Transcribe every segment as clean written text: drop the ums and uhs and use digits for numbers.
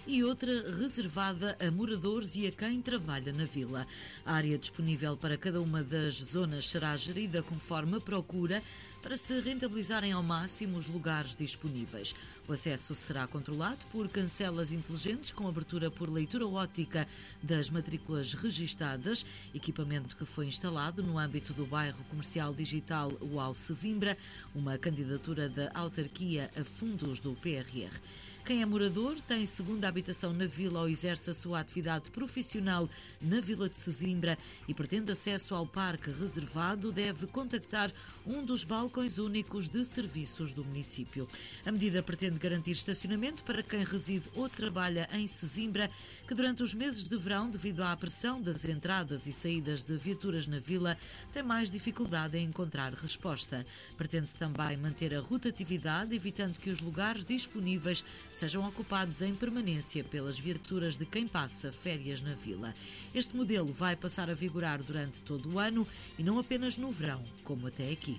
e outra reservada a moradores e a quem trabalha na vila. A área disponível para cada uma das zonas será gerida conforme a procura para se rentabilizarem ao máximo os lugares disponíveis. O acesso será controlado por cancelas inteligentes com abertura por leitura óptica das matrículas registadas, equipamento que foi instalado no âmbito do bairro comercial digital UAU Sesimbra, uma candidatura da autarquia a fundos do PRR. Quem é morador, tem segunda habitação na vila ou exerce a sua atividade profissional na vila de Sesimbra e pretende acesso ao parque reservado, deve contactar um dos balcões únicos de serviços do município. A medida pretende garantir estacionamento para quem reside ou trabalha em Sesimbra, que durante os meses de verão, devido à pressão das entradas e saídas de viaturas na vila, tem mais dificuldade em encontrar resposta. Pretende também manter a rotatividade, evitando que os lugares disponíveis sejam ocupados em permanência pelas viaturas de quem passa férias na vila. Este modelo vai passar a vigorar durante todo o ano e não apenas no verão, como até aqui.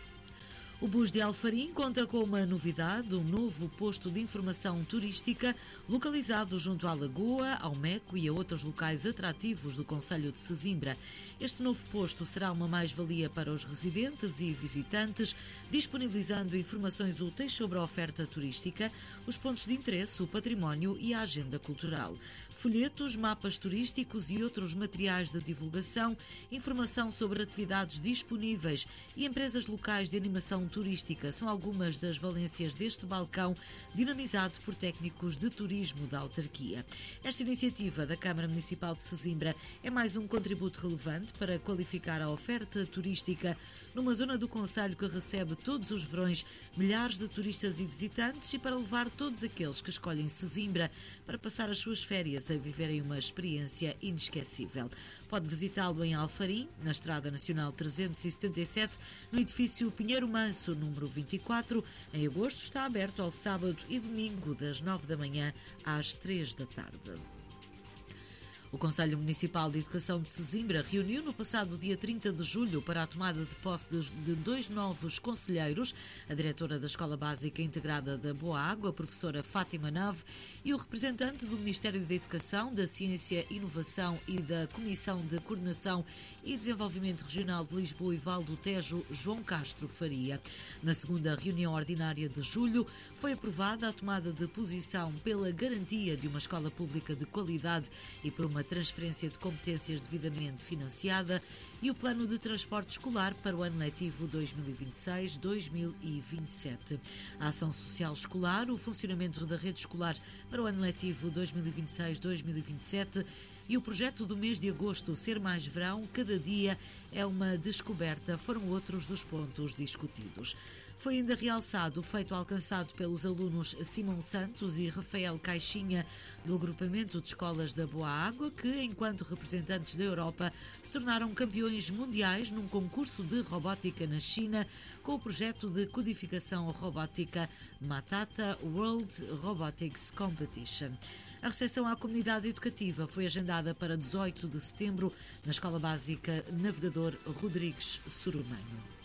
O Bus de Alfarim conta com uma novidade, um novo posto de informação turística localizado junto à Lagoa, ao Meco e a outros locais atrativos do concelho de Sesimbra. Este novo posto será uma mais-valia para os residentes e visitantes, disponibilizando informações úteis sobre a oferta turística, os pontos de interesse, o património e a agenda cultural. Folhetos, mapas turísticos e outros materiais de divulgação, informação sobre atividades disponíveis e empresas locais de animação turística são algumas das valências deste balcão, dinamizado por técnicos de turismo da autarquia. Esta iniciativa da Câmara Municipal de Sesimbra é mais um contributo relevante para qualificar a oferta turística numa zona do concelho que recebe todos os verões milhares de turistas e visitantes e para levar todos aqueles que escolhem Sesimbra para passar as suas férias a viverem uma experiência inesquecível. Pode visitá-lo em Alfarim, na Estrada Nacional 377, no edifício Pinheiro Manso, número 24. Em agosto está aberto ao sábado e domingo, das 9 da manhã às 3 da tarde. O Conselho Municipal de Educação de Sesimbra reuniu no passado dia 30 de julho para a tomada de posse de 2 novos conselheiros, a diretora da Escola Básica Integrada da Boa Água, a professora Fátima Nave, e o representante do Ministério da Educação, da Ciência, Inovação e da Comissão de Coordenação e Desenvolvimento Regional de Lisboa e Val do Tejo, João Castro Faria. Na segunda reunião ordinária de julho, foi aprovada a tomada de posição pela garantia de uma escola pública de qualidade e por uma transferência de competências devidamente financiada e o plano de transporte escolar para o ano letivo 2026-2027. A ação social escolar, o funcionamento da rede escolar para o ano letivo 2026-2027 e o projeto do mês de agosto Ser Mais Verão, cada dia é uma descoberta, foram outros dos pontos discutidos. Foi ainda realçado o feito alcançado pelos alunos Simão Santos e Rafael Caixinha do agrupamento de escolas da Boa Água, que, enquanto representantes da Europa, se tornaram campeões mundiais num concurso de robótica na China com o projeto de codificação robótica Matata World Robotics Competition. A recepção à comunidade educativa foi agendada para 18 de setembro na Escola Básica Navegador Rodrigues Sorumano.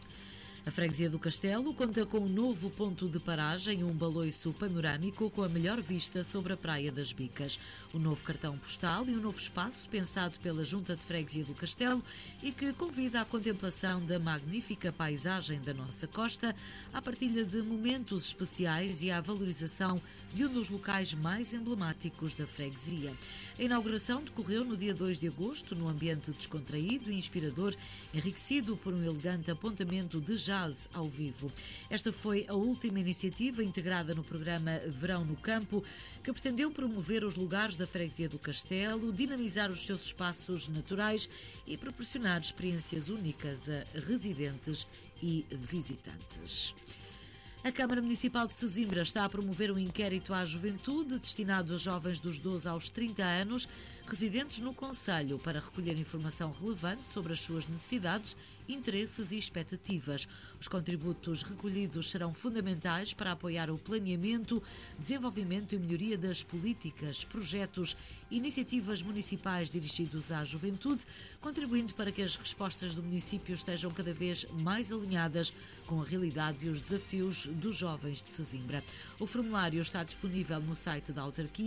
A Freguesia do Castelo conta com um novo ponto de paragem, um baloiço panorâmico com a melhor vista sobre a Praia das Bicas. Um novo cartão postal e um novo espaço pensado pela Junta de Freguesia do Castelo e que convida à contemplação da magnífica paisagem da nossa costa, à partilha de momentos especiais e à valorização de um dos locais mais emblemáticos da freguesia. A inauguração decorreu no dia 2 de agosto, num ambiente descontraído e inspirador, enriquecido por um elegante apontamento de jazz ao vivo. Esta foi a última iniciativa integrada no programa Verão no Campo, que pretendeu promover os lugares da Freguesia do Castelo, dinamizar os seus espaços naturais e proporcionar experiências únicas a residentes e visitantes. A Câmara Municipal de Sesimbra está a promover um inquérito à juventude destinado a jovens dos 12 aos 30 anos, residentes no concelho, para recolher informação relevante sobre as suas necessidades, interesses e expectativas. Os contributos recolhidos serão fundamentais para apoiar o planeamento, desenvolvimento e melhoria das políticas, projetos e iniciativas municipais dirigidos à juventude, contribuindo para que as respostas do município estejam cada vez mais alinhadas com a realidade e os desafios dos jovens de Sesimbra. O formulário está disponível no site da autarquia